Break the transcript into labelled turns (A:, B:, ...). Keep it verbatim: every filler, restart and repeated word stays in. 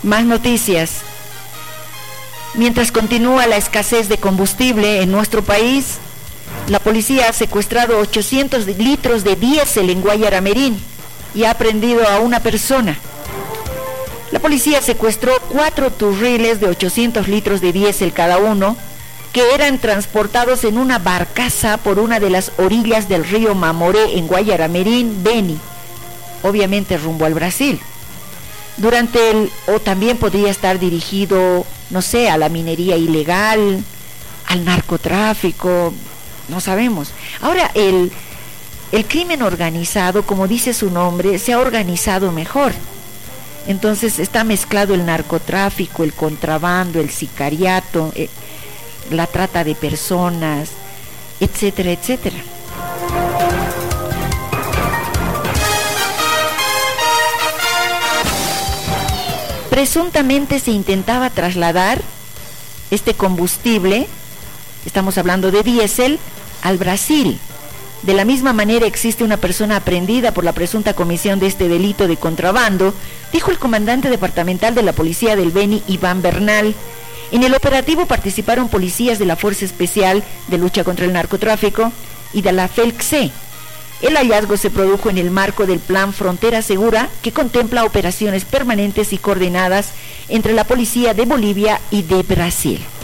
A: Más noticias. Mientras continúa la escasez de combustible en nuestro país, la policía ha secuestrado ochocientos litros de diésel en Guayaramerín y ha aprendido a una persona. La policía secuestró cuatro turriles de ochocientos litros de diésel cada uno, que eran transportados en una barcaza por una de las orillas del río Mamoré en Guayaramerín, Beni, obviamente rumbo al Brasil. Durante el, o también podría estar dirigido, no sé, a la minería ilegal, al narcotráfico, no sabemos. Ahora, el, el crimen organizado, como dice su nombre, se ha organizado mejor. Entonces está mezclado el narcotráfico, el contrabando, el sicariato, eh, la trata de personas, etcétera, etcétera. Presuntamente se intentaba trasladar este combustible, estamos hablando de diésel, al Brasil. De la misma manera existe una persona aprehendida por la presunta comisión de este delito de contrabando, dijo el comandante departamental de la policía del Beni, Iván Bernal. En el operativo participaron policías de la Fuerza Especial de Lucha contra el Narcotráfico y de la FELCSE. El hallazgo se produjo en el marco del Plan Frontera Segura, que contempla operaciones permanentes y coordinadas entre la policía de Bolivia y de Brasil.